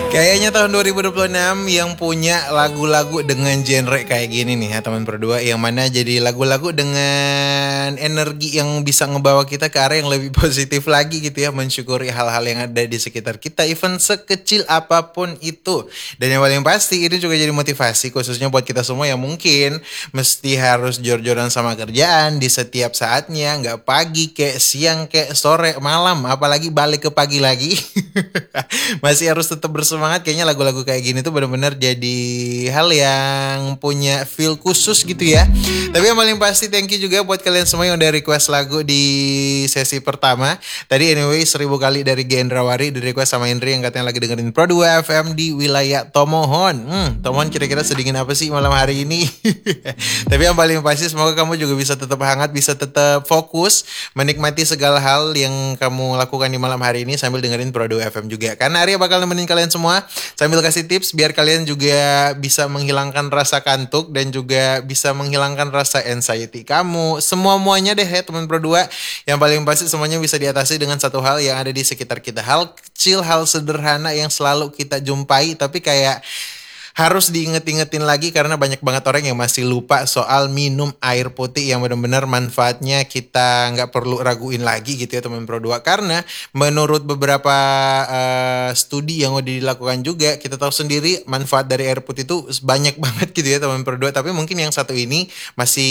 Kayaknya tahun 2026 yang punya lagu-lagu dengan genre kayak gini nih ya teman berdua. Yang mana jadi lagu-lagu dengan energi yang bisa ngebawa kita ke arah yang lebih positif lagi gitu ya. Mensyukuri hal-hal yang ada di sekitar kita. Even sekecil apapun itu. Dan yang paling pasti ini juga jadi motivasi khususnya buat kita semua yang mungkin mesti harus jor-joran sama kerjaan di setiap saatnya. Nggak pagi kayak siang kayak sore malam. Apalagi balik ke pagi lagi. Masih harus tetap bersemangat. Kayaknya lagu-lagu kayak gini tuh benar-benar jadi hal yang punya feel khusus gitu ya. Tapi yang paling pasti thank you juga buat kalian semua yang udah request lagu di sesi pertama. Tadi anyway 1000 kali dari Gendrawari di request sama Indri yang katanya lagi dengerin Pro 2 FM di wilayah Tomohon. Tomohon kira-kira sedingin apa sih malam hari ini? Tapi yang paling pasti semoga kamu juga bisa tetap hangat, bisa tetap fokus menikmati segala hal yang kamu lakukan di malam hari ini sambil dengerin Pro 2 FM juga. Karena Arya bakal nemenin kalian semua sambil kasih tips biar kalian juga bisa menghilangkan rasa kantuk dan juga bisa menghilangkan rasa anxiety kamu. Semua-muanya deh ya teman Pro 2. Yang paling pasti semuanya bisa diatasi dengan satu hal yang ada di sekitar kita. Hal kecil, hal sederhana yang selalu kita jumpai tapi kayak harus diinget-ingetin lagi karena banyak banget orang yang masih lupa soal minum air putih yang benar-benar manfaatnya kita nggak perlu raguin lagi gitu ya teman Pro 2. Karena menurut beberapa studi yang udah dilakukan juga kita tahu sendiri manfaat dari air putih itu banyak banget gitu ya teman Pro 2. Tapi mungkin yang satu ini masih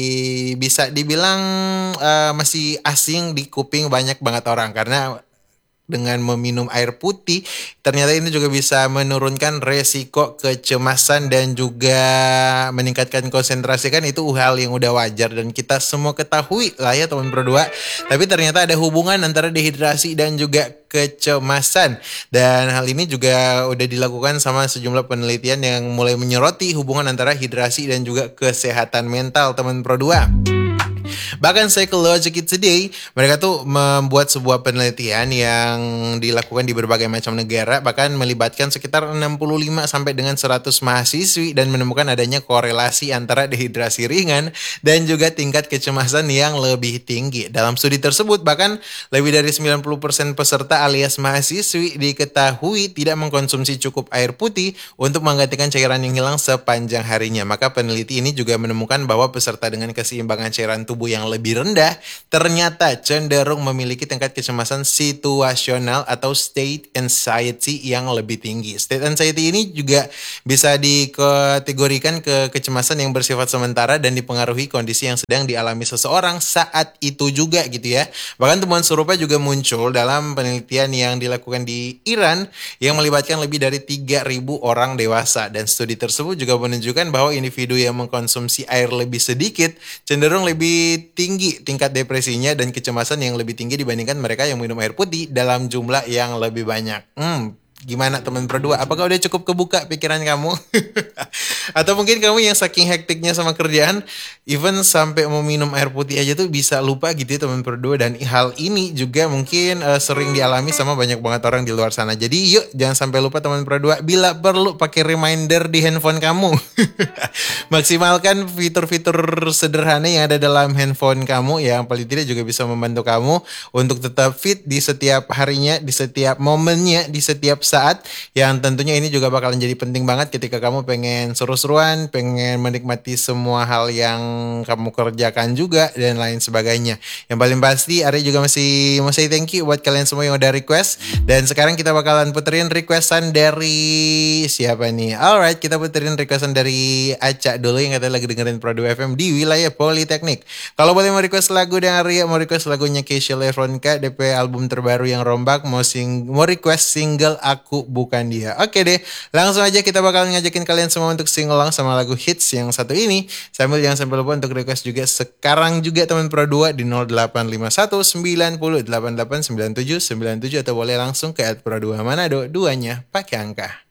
bisa dibilang masih asing di kuping banyak banget orang karena dengan meminum air putih, ternyata ini juga bisa menurunkan resiko kecemasan dan juga meningkatkan konsentrasi kan itu hal yang udah wajar dan kita semua ketahui lah ya teman berdua. Tapi ternyata ada hubungan antara dehidrasi dan juga kecemasan dan hal ini juga udah dilakukan sama sejumlah penelitian yang mulai menyoroti hubungan antara hidrasi dan juga kesehatan mental teman Pro 2. Bahkan Psychological Today, mereka tuh membuat sebuah penelitian yang dilakukan di berbagai macam negara, bahkan melibatkan sekitar 65 sampai dengan 100 mahasiswi dan menemukan adanya korelasi antara dehidrasi ringan dan juga tingkat kecemasan yang lebih tinggi. Dalam studi tersebut, bahkan lebih dari 90% peserta alias mahasiswi diketahui tidak mengkonsumsi cukup air putih untuk menggantikan cairan yang hilang sepanjang harinya. Maka peneliti ini juga menemukan bahwa peserta dengan keseimbangan cairan tubuh yang lebih rendah ternyata cenderung memiliki tingkat kecemasan situasional atau state anxiety yang lebih tinggi. State anxiety ini juga bisa dikategorikan ke kecemasan yang bersifat sementara dan dipengaruhi kondisi yang sedang dialami seseorang saat itu juga gitu ya. Bahkan temuan serupa juga muncul dalam penelitian yang dilakukan di Iran yang melibatkan lebih dari 3.000 orang dewasa dan studi tersebut juga menunjukkan bahwa individu yang mengkonsumsi air lebih sedikit cenderung lebih tinggi tingkat depresinya dan kecemasan yang lebih tinggi dibandingkan mereka yang minum air putih dalam jumlah yang lebih banyak. Gimana teman berdua? Apakah udah cukup kebuka pikiran kamu? Atau mungkin kamu yang saking hektiknya sama kerjaan, even sampai mau minum air putih aja tuh bisa lupa gitu ya teman berdua. Dan hal ini juga mungkin sering dialami sama banyak banget orang di luar sana. Jadi yuk jangan sampai lupa teman berdua. Bila perlu pakai reminder di handphone kamu. Maksimalkan fitur-fitur sederhana yang ada dalam handphone kamu yang paling tidak juga bisa membantu kamu untuk tetap fit di setiap harinya, di setiap momennya, di setiap saat yang tentunya ini juga bakalan jadi penting banget ketika kamu pengen seru-seruan, pengen menikmati semua hal yang kamu kerjakan juga dan lain sebagainya. Yang paling pasti Ari juga masih mau say thank you buat kalian semua yang udah request dan sekarang kita bakalan puterin requestan dari siapa nih? Alright, kita puterin requestan dari Aca dulu yang katanya lagi dengerin Pro 2 FM di wilayah Politeknik. Kalau boleh mau request lagu dan Arya mau request lagunya Keisha Lefronka DP album terbaru yang rombak, mau request single Aku Bukan Dia. Oke deh, langsung aja kita bakal ngajakin kalian semua untuk sing along sama lagu hits yang satu ini. Sambil jangan sampai lupa untuk request juga sekarang juga teman Pro 2 di 0851 90 88 97 97 atau boleh langsung ke @Pro2 Manado, duanya pakai angka.